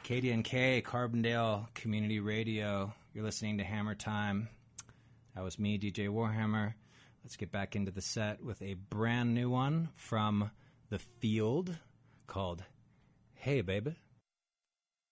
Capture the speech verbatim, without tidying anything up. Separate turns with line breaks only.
K D N K, Carbondale Community Radio. You're listening to Hammer Time. That was me, D J Warhammer. Let's get back into the set with a brand new one from The Field called Hey Baby.